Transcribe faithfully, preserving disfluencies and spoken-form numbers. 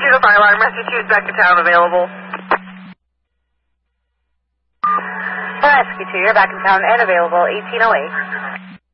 two to fire alarm, rescue two is back to town available. Rescue two, you're back in town and available, eighteen oh eight.